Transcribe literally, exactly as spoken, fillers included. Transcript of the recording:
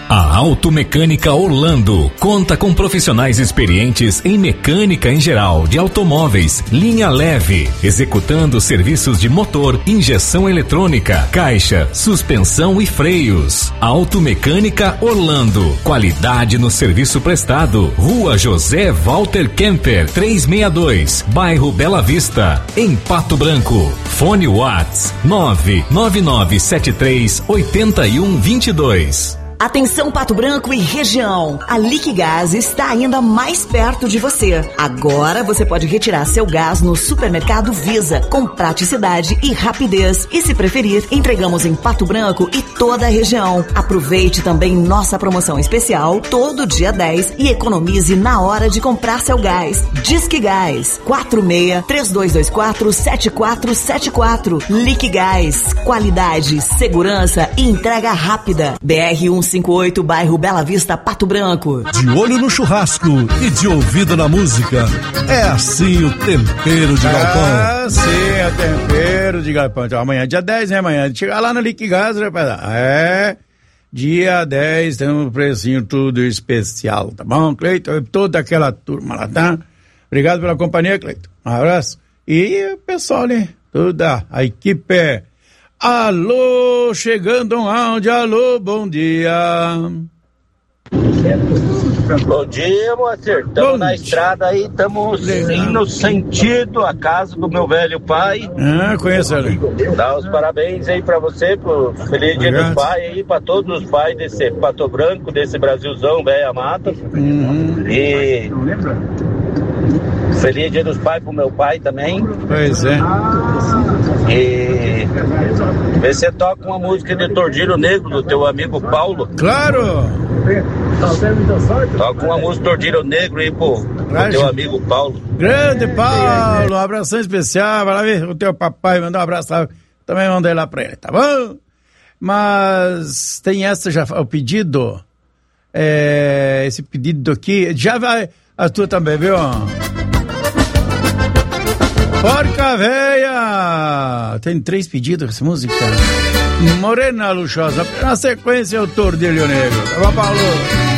A Automecânica Orlando conta com profissionais experientes em mecânica em geral de automóveis, linha leve, executando serviços de motor, injeção eletrônica, caixa, suspensão e freios. Automecânica Orlando, qualidade no serviço prestado. Rua José Walter Kemper, trezentos e sessenta e dois, bairro Bela Vista, em Pato Branco. Fone Whats nove nove nove sete três oito um dois dois. Atenção Pato Branco e região, a Liquigás está ainda mais perto de você. Agora você pode retirar seu gás no Supermercado Visa, com praticidade e rapidez. E se preferir, entregamos em Pato Branco e toda a região. Aproveite também nossa promoção especial todo dia dez e economize na hora de comprar seu gás. Disque Gás, quatro seis três dois dois quatro sete quatro sete quatro. Liquigás, qualidade, segurança e entrega rápida. B R cento e cinquenta e oito, bairro Bela Vista, Pato Branco. De olho no churrasco e de ouvido na música. É assim o tempero de galpão. Ah, sim, é o tempero de galpão. Então, amanhã é dia dez, né? Amanhã chegar lá no Liquigás, rapaz. É, dia dez, tem um precinho tudo especial, tá bom, Cleiton? Toda aquela turma lá, tá? Obrigado pela companhia, Cleiton. Um abraço. E o pessoal, né? Toda a equipe. Alô, chegando um áudio, alô, bom dia. Bom dia, Moacir. Estamos na estrada aí, estamos indo sentido a casa do meu velho pai. Ah, conheço ele. Dá os parabéns aí pra você, pro Feliz Dia dos Pais aí, pra todos os pais desse Pato Branco, desse Brasilzão, velha mata. Uhum. E Feliz Dia dos Pais pro meu pai também. Pois é. E vê se você toca uma música de Tordilho Negro do teu amigo Paulo. Claro! Toca uma música Tordilho Negro aí pro, pro teu amigo Paulo. Grande Paulo, um abração especial. Vai lá ver o teu papai, mandar um abraço lá. Também mandei lá pra ele, tá bom? Mas tem essa já, o pedido. É, esse pedido aqui. Já vai a tua também, viu? Porca Véia! Tem três pedidos essa música. Morena Luxosa. Na sequência, o Tordilho Negro. Tá bom, Paulo?